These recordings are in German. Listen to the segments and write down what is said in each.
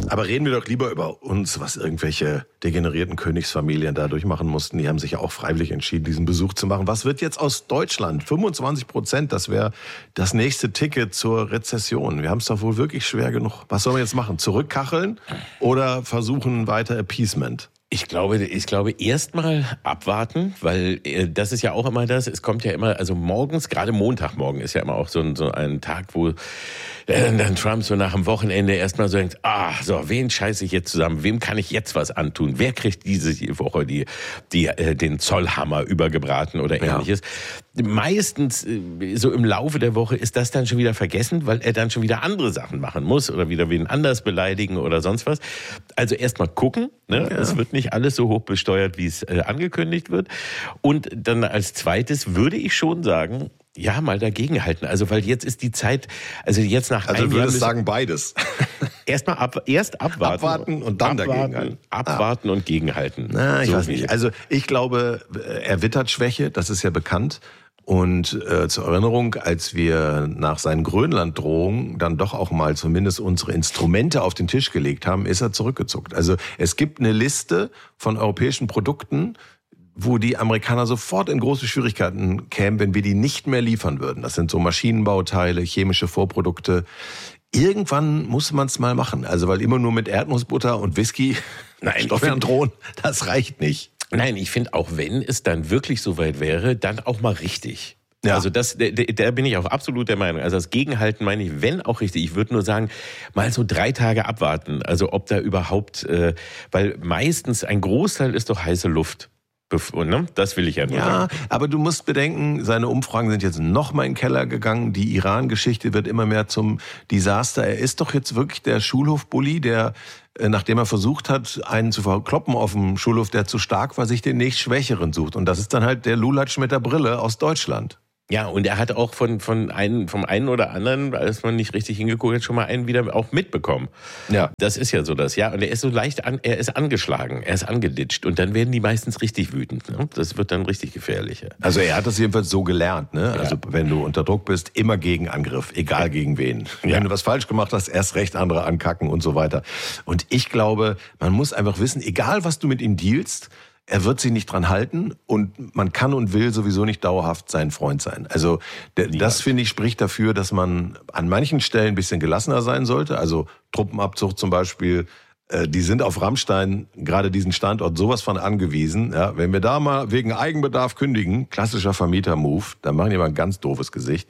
Aber reden wir doch lieber über uns, was irgendwelche degenerierten Königsfamilien da durchmachen mussten. Die haben sich ja auch freiwillig entschieden, diesen Besuch zu machen. Was wird jetzt aus Deutschland? 25%, das wäre das nächste Ticket zur Rezession. Wir haben es doch wohl wirklich schwer genug. Was sollen wir jetzt machen? Zurückkacheln oder versuchen weiter Appeasement? Ich glaube erstmal abwarten, weil das ist ja auch immer das, es kommt ja immer, also morgens, gerade Montagmorgen ist ja immer auch so ein Tag, wo dann Trump so nach dem Wochenende erstmal so denkt, wen scheiße ich jetzt zusammen, wem kann ich jetzt was antun, wer kriegt diese Woche den Zollhammer übergebraten oder ähnliches. Ja. Meistens so im Laufe der Woche ist das dann schon wieder vergessen, weil er dann schon wieder andere Sachen machen muss oder wieder wen anders beleidigen oder sonst was. Also erstmal gucken, ne? Ja. Es wird nicht alles so hoch besteuert, wie es angekündigt wird. Und dann als zweites würde ich schon sagen, ja, mal dagegenhalten. Also, weil jetzt ist die Zeit, also jetzt nach einem Jahr... Also würdest sagen beides. Erst abwarten. Abwarten und dann dagegenhalten. Abwarten und gegenhalten. Na, ich weiß nicht. Also ich glaube, er wittert Schwäche, das ist ja bekannt. Und zur Erinnerung, als wir nach seinen Grönland-Drohungen dann doch auch mal zumindest unsere Instrumente auf den Tisch gelegt haben, ist er zurückgezuckt. Also es gibt eine Liste von europäischen Produkten, wo die Amerikaner sofort in große Schwierigkeiten kämen, wenn wir die nicht mehr liefern würden. Das sind so Maschinenbauteile, chemische Vorprodukte. Irgendwann muss man es mal machen. Also weil immer nur mit Erdnussbutter und Whisky Steuern drohen, das reicht nicht. Nein, ich finde, auch wenn es dann wirklich soweit wäre, dann auch mal richtig. Ja. Also da bin ich auch absolut der Meinung. Also das Gegenhalten meine ich, wenn auch richtig. Ich würde nur sagen, mal so 3 Tage abwarten. Also ob da überhaupt, weil meistens ein Großteil ist doch heiße Luft. Das will ich ja nur sagen. Ja, aber du musst bedenken, seine Umfragen sind jetzt noch mal in den Keller gegangen. Die Iran-Geschichte wird immer mehr zum Desaster. Er ist doch jetzt wirklich der Schulhofbully, der, nachdem er versucht hat, einen zu verkloppen auf dem Schulhof, der zu stark war, sich den nächst Schwächeren sucht. Und das ist dann halt der Lulatsch mit der Brille aus Deutschland. Ja, und er hat auch vom einen oder anderen, als man nicht richtig hingeguckt hat, schon mal einen wieder auch mitbekommen. Ja. Das ist ja so das, ja. Und er ist so er ist angeschlagen, er ist angeditscht. Und dann werden die meistens richtig wütend. Ne? Das wird dann richtig gefährlich. Also er hat das jedenfalls so gelernt, ne? Ja. Also wenn du unter Druck bist, immer Gegenangriff, egal gegen wen. Ja. Wenn du was falsch gemacht hast, erst recht andere ankacken und so weiter. Und ich glaube, man muss einfach wissen, egal was du mit ihm dealst, er wird sich nicht dran halten und man kann und will sowieso nicht dauerhaft sein Freund sein. Also das, finde ich, spricht dafür, dass man an manchen Stellen ein bisschen gelassener sein sollte. Also Truppenabzug zum Beispiel, die sind auf Rammstein, gerade diesen Standort, sowas von angewiesen. Ja, wenn wir da mal wegen Eigenbedarf kündigen, klassischer Vermieter-Move, dann machen die mal ein ganz doofes Gesicht.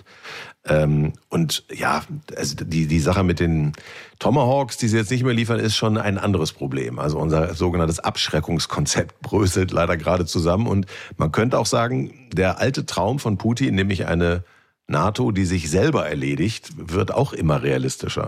Und ja, also die Sache mit den Tomahawks, die sie jetzt nicht mehr liefern, ist schon ein anderes Problem. Also unser sogenanntes Abschreckungskonzept bröselt leider gerade zusammen. Und man könnte auch sagen, der alte Traum von Putin, nämlich eine NATO, die sich selber erledigt, wird auch immer realistischer.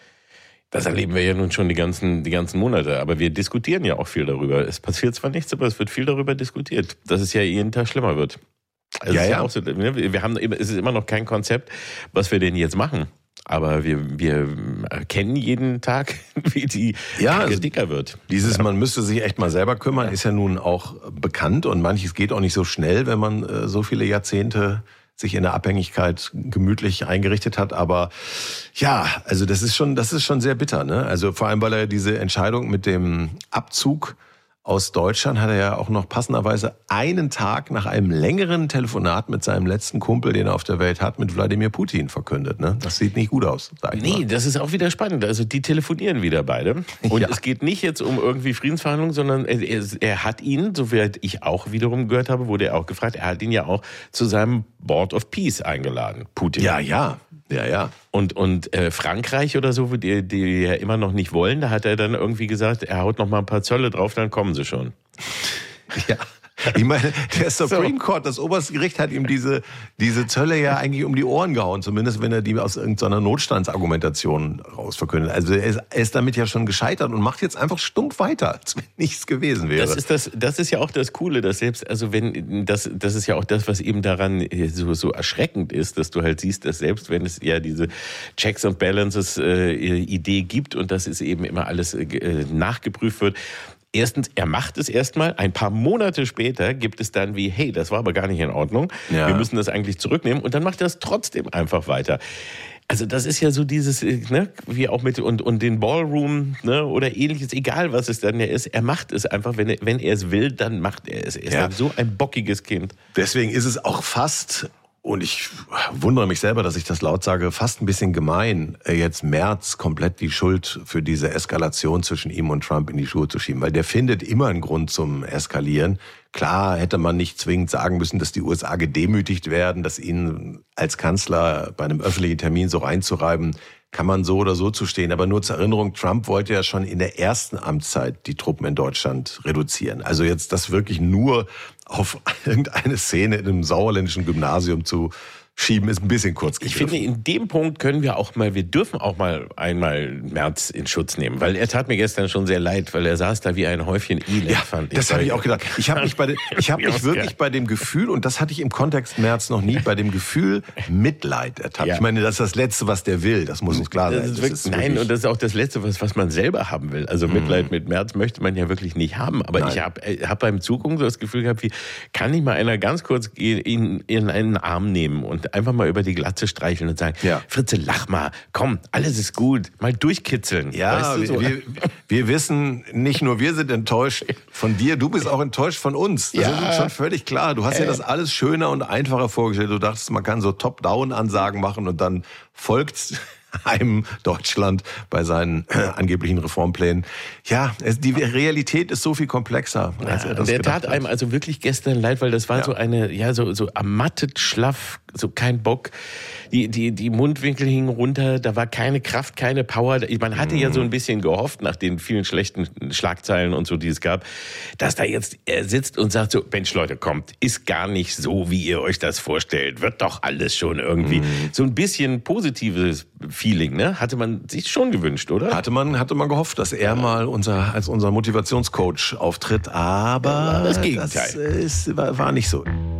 Das erleben wir ja nun schon die ganzen Monate. Aber wir diskutieren ja auch viel darüber. Es passiert zwar nichts, aber es wird viel darüber diskutiert, dass es ja jeden Tag schlimmer wird. Also ja, es ist ja auch so, es ist immer noch kein Konzept, was wir denn jetzt machen. Aber wir erkennen jeden Tag, wie die Kacke dicker wird. Man müsste sich echt mal selber kümmern, ist ja nun auch bekannt. Und manches geht auch nicht so schnell, wenn man so viele Jahrzehnte sich in der Abhängigkeit gemütlich eingerichtet hat. Aber ja, also das ist schon sehr bitter, ne? Also vor allem, weil er diese Entscheidung mit dem Abzug aus Deutschland hat er ja auch noch passenderweise einen Tag nach einem längeren Telefonat mit seinem letzten Kumpel, den er auf der Welt hat, mit Wladimir Putin verkündet. Ne? Das sieht nicht gut aus, sag ich mal. Nee, das ist auch wieder spannend. Also die telefonieren wieder beide. Und es geht nicht jetzt um irgendwie Friedensverhandlungen, sondern er hat ihn, soweit ich auch wiederum gehört habe, wurde er auch gefragt, er hat ihn ja auch zu seinem Board of Peace eingeladen, Putin. Ja. Und Frankreich oder so, die ja immer noch nicht wollen, da hat er dann irgendwie gesagt, er haut noch mal ein paar Zölle drauf, dann kommen sie schon. Ja. Ich meine, der Supreme Court, das oberste Gericht, hat ihm diese Zölle ja eigentlich um die Ohren gehauen, zumindest wenn er die aus irgendeiner Notstandsargumentation rausverkündet. Also er ist damit ja schon gescheitert und macht jetzt einfach stumpf weiter, als wenn nichts gewesen wäre. Das ist ja auch das Coole, dass selbst, also das ist ja auch das, was eben daran so erschreckend ist, dass du halt siehst, dass selbst wenn es ja diese Checks and Balances Idee gibt und dass es eben immer alles nachgeprüft wird. Erstens, er macht es erstmal, ein paar Monate später gibt es dann wie, hey, das war aber gar nicht in Ordnung, wir müssen das eigentlich zurücknehmen und dann macht er es trotzdem einfach weiter. Also das ist ja so dieses, ne, wie auch mit und den Ballroom, ne, oder ähnliches, egal was es dann ja ist, er macht es einfach, wenn er es will, dann macht er es. Er ist halt so ein bockiges Kind. Deswegen ist es auch fast, und ich wundere mich selber, dass ich das laut sage, fast ein bisschen gemein, jetzt Merz komplett die Schuld für diese Eskalation zwischen ihm und Trump in die Schuhe zu schieben. Weil der findet immer einen Grund zum Eskalieren. Klar hätte man nicht zwingend sagen müssen, dass die USA gedemütigt werden, dass ihn als Kanzler bei einem öffentlichen Termin so reinzureiben, kann man so oder so zustehen. Aber nur zur Erinnerung, Trump wollte ja schon in der ersten Amtszeit die Truppen in Deutschland reduzieren. Also jetzt das wirklich nur auf irgendeine Szene in einem sauerländischen Gymnasium zu schieben, ist ein bisschen kurz gegriffen. Ich finde, in dem Punkt wir dürfen auch mal einmal Merz in Schutz nehmen, weil er tat mir gestern schon sehr leid, weil er saß da wie ein Häufchen Elend, fand ich. Das habe ich auch gedacht. Ich habe mich wirklich bei dem Gefühl, und das hatte ich im Kontext Merz noch nie, bei dem Gefühl Mitleid ertappt. Ja. Ich meine, das ist das Letzte, was der will, das muss uns klar sein. Und das ist auch das Letzte, was man selber haben will. Also Mitleid mit Merz möchte man ja wirklich nicht haben, aber ich hab beim Zugucken so das Gefühl gehabt, wie kann ich mal einer ganz kurz ihn in einen Arm nehmen und einfach mal über die Glatze streicheln und sagen, Fritze, lach mal, komm, alles ist gut, mal durchkitzeln. Ja, weißt du, so? wir wissen, nicht nur wir sind enttäuscht von dir, du bist auch enttäuscht von uns. Das ist uns schon völlig klar. Du hast ja das alles schöner und einfacher vorgestellt. Du dachtest, man kann so Top-Down-Ansagen machen und dann folgt einem Deutschland bei seinen angeblichen Reformplänen. Ja, die Realität ist so viel komplexer, als er das der gedacht tat einem hat. also wirklich gestern leid, weil das war so eine, so ermattet, schlaff, so kein Bock. Die Mundwinkel hingen runter, da war keine Kraft, keine Power. Man hatte ja so ein bisschen gehofft, nach den vielen schlechten Schlagzeilen und so, die es gab, dass da jetzt er sitzt und sagt so, Mensch Leute, kommt, ist gar nicht so, wie ihr euch das vorstellt. Wird doch alles schon irgendwie. So ein bisschen positives Feeling, ne? Hatte man sich schon gewünscht, oder? Hatte man gehofft, dass er mal als unser Motivationscoach auftritt, aber das Gegenteil. Das war nicht so.